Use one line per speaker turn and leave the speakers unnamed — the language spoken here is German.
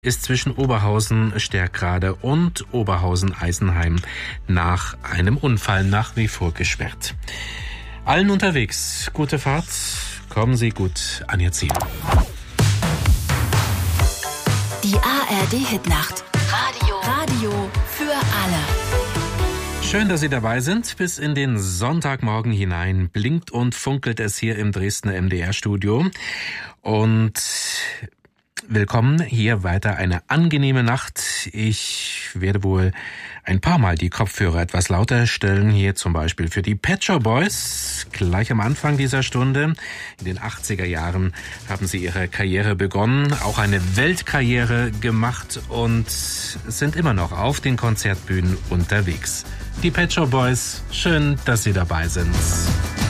ist zwischen Oberhausen, Sterkrade und Oberhausen-Eisenheim nach einem Unfall nach wie vor gesperrt. Allen unterwegs, gute Fahrt, kommen Sie gut an Ihr Ziel.
Die ARD-Hitnacht. Radio für alle.
Schön, dass Sie dabei sind. Bis in den Sonntagmorgen hinein blinkt und funkelt es hier im Dresdner MDR-Studio. Und willkommen hier weiter eine angenehme Nacht. Ich werde wohl ein paar Mal die Kopfhörer etwas lauter stellen, hier zum Beispiel für die Pet Shop Boys. Gleich am Anfang dieser Stunde, in den 80er Jahren, haben sie ihre Karriere begonnen, auch eine Weltkarriere gemacht und sind immer noch auf den Konzertbühnen unterwegs. Die Pet Shop Boys, schön, dass Sie dabei sind.